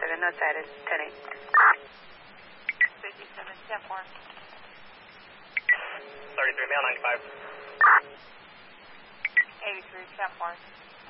57, no status, 10-8. 57, 10-4. 33, male 95. 83, 10-4.